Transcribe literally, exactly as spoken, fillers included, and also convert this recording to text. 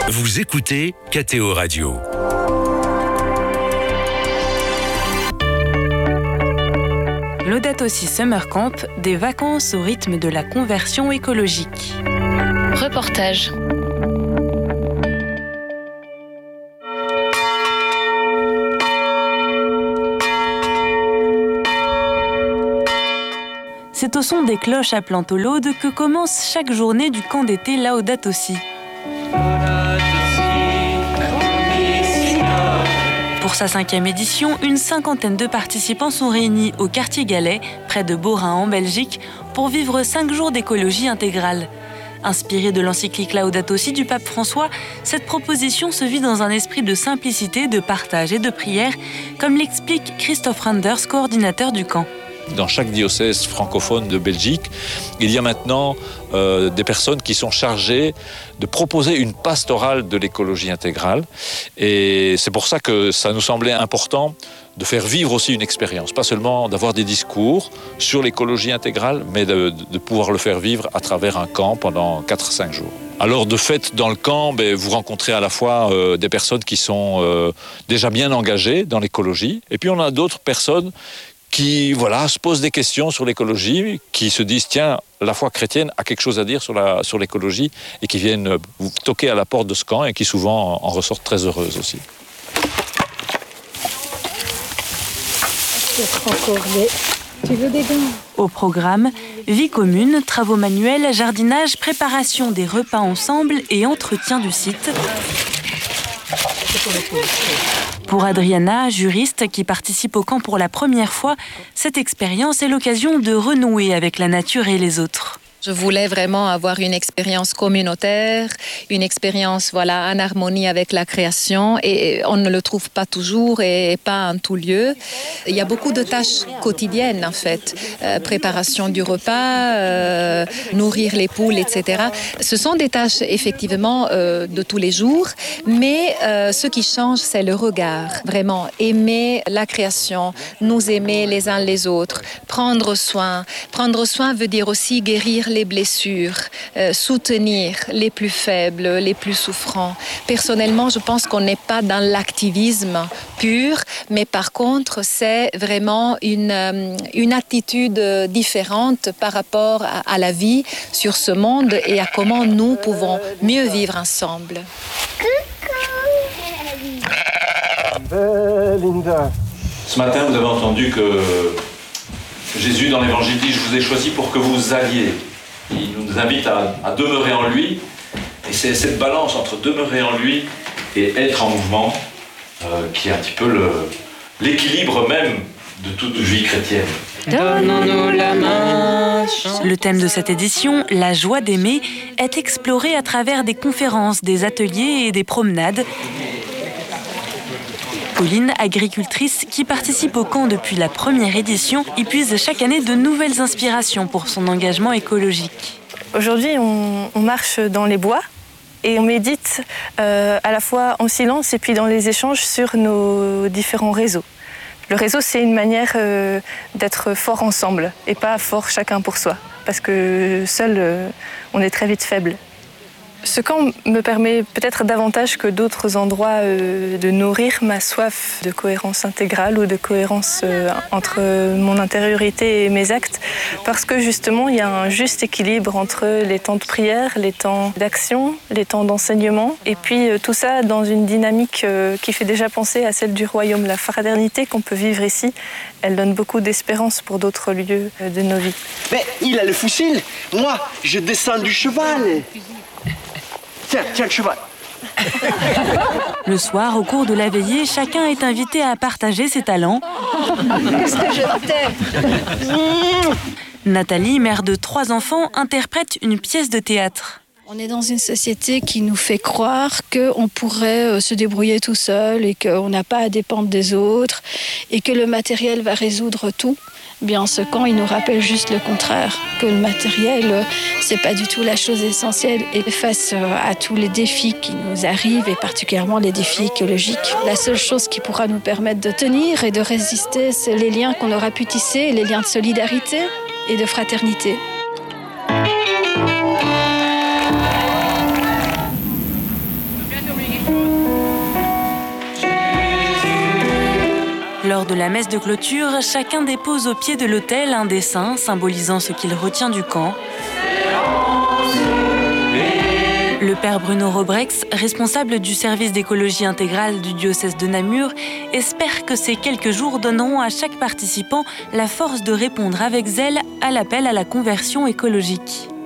Vous écoutez K T O Radio. Laudato Si Summer Camp, des vacances au rythme de la conversion écologique. Reportage. C'est au son des cloches appelant au laude que commence chaque journée du camp d'été Laudato Si. Pour sa cinquième édition, une cinquantaine de participants sont réunis au quartier Galais, près de Beaurain en Belgique, pour vivre cinq jours d'écologie intégrale. Inspirée de l'encyclique Laudato Si du pape François, cette proposition se vit dans un esprit de simplicité, de partage et de prière, comme l'explique Christophe Randers, coordinateur du camp. Dans chaque diocèse francophone de Belgique, il y a maintenant euh, des personnes qui sont chargées de proposer une pastorale de l'écologie intégrale. Et c'est pour ça que ça nous semblait important de faire vivre aussi une expérience. Pas seulement d'avoir des discours sur l'écologie intégrale, mais de, de pouvoir le faire vivre à travers un camp pendant quatre à cinq jours. Alors de fait, dans le camp, ben, vous rencontrez à la fois euh, des personnes qui sont euh, déjà bien engagées dans l'écologie, et puis on a d'autres personnes qui voilà, se posent des questions sur l'écologie, qui se disent, tiens, la foi chrétienne a quelque chose à dire sur, la, sur l'écologie, et qui viennent vous toquer à la porte de ce camp, et qui souvent en ressortent très heureuses aussi. Tu veux des gants ? Au programme, vie commune, travaux manuels, jardinage, préparation des repas ensemble et entretien du site. Pour Adriana, juriste qui participe au camp pour la première fois, cette expérience est l'occasion de renouer avec la nature et les autres. Je voulais vraiment avoir une expérience communautaire, une expérience voilà, en harmonie avec la création, et on ne le trouve pas toujours et pas en tout lieu. Il y a beaucoup de tâches quotidiennes en fait, euh, préparation du repas, euh, nourrir les poules, et cetera. Ce sont des tâches effectivement euh, de tous les jours, mais euh, ce qui change, c'est le regard. Vraiment aimer la création, nous aimer les uns les autres, prendre soin. Prendre soin veut dire aussi guérir les blessures, euh, soutenir les plus faibles, les plus souffrants. Personnellement, je pense qu'on n'est pas dans l'activisme pur, mais par contre, c'est vraiment une, euh, une attitude différente par rapport à, à la vie sur ce monde et à comment nous pouvons mieux vivre ensemble. Ce matin, vous avez entendu que Jésus, dans l'Évangile, dit « Je vous ai choisi pour que vous alliez ». Il nous invite à, à demeurer en lui, et c'est cette balance entre demeurer en lui et être en mouvement euh, qui est un petit peu le, l'équilibre même de toute vie chrétienne. Donnons-nous la main. Le thème de cette édition, la joie d'aimer, est exploré à travers des conférences, des ateliers et des promenades. Pauline, agricultrice qui participe au camp depuis la première édition, y puise chaque année de nouvelles inspirations pour son engagement écologique. Aujourd'hui, on, on marche dans les bois et on médite euh, à la fois en silence et puis dans les échanges sur nos différents réseaux. Le réseau, c'est une manière euh, d'être fort ensemble et pas fort chacun pour soi, parce que seul, euh, on est très vite faible. Ce camp me permet peut-être davantage que d'autres endroits euh, de nourrir ma soif de cohérence intégrale ou de cohérence euh, entre mon intériorité et mes actes, parce que justement il y a un juste équilibre entre les temps de prière, les temps d'action, les temps d'enseignement, et puis euh, tout ça dans une dynamique euh, qui fait déjà penser à celle du royaume. La fraternité qu'on peut vivre ici, elle donne beaucoup d'espérance pour d'autres lieux euh, de nos vies. Mais il a le fusil, moi je descends du cheval. Tiens, tiens le cheval. Le soir, au cours de la veillée, chacun est invité à partager ses talents. Qu'est-ce que je t'aime. Nathalie, mère de trois enfants, interprète une pièce de théâtre. On est dans une société qui nous fait croire qu'on pourrait se débrouiller tout seul et qu'on n'a pas à dépendre des autres et que le matériel va résoudre tout. Bien, ce camp, il nous rappelle juste le contraire, que le matériel, c'est pas du tout la chose essentielle. Et face à tous les défis qui nous arrivent, et particulièrement les défis écologiques, la seule chose qui pourra nous permettre de tenir et de résister, c'est les liens qu'on aura pu tisser, les liens de solidarité et de fraternité. Lors de la messe de clôture, chacun dépose au pied de l'autel un dessin symbolisant ce qu'il retient du camp. Le père Bruno Robrex, responsable du service d'écologie intégrale du diocèse de Namur, espère que ces quelques jours donneront à chaque participant la force de répondre avec zèle à l'appel à la conversion écologique.